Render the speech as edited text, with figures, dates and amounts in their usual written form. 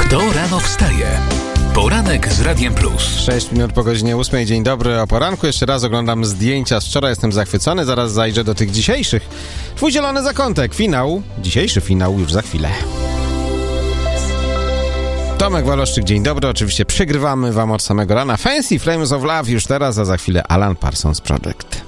Kto rano wstaje? Poranek z Radiem Plus. 6 minut po godzinie 8. Dzień dobry o poranku. Jeszcze raz oglądam zdjęcia z wczoraj. Jestem zachwycony. Zaraz zajrzę do tych dzisiejszych. Twój zielony zakątek. Finał. Dzisiejszy finał już za chwilę. Tomek Waloszczyk, dzień dobry. Oczywiście przygrywamy wam od samego rana. Fancy Flames of Love już teraz, a za chwilę Alan Parsons Project.